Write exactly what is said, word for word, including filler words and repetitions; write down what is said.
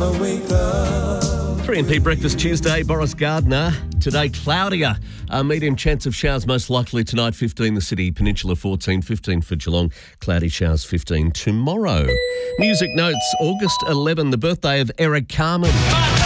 I wake up. three M P Breakfast Tuesday, Boris Gardner. Today, cloudier. A medium chance of showers most likely tonight, fifteen the city, Peninsula fourteen, fifteen for Geelong, cloudy showers fifteen tomorrow. Music notes, August eleventh, the birthday of Eric Carmen.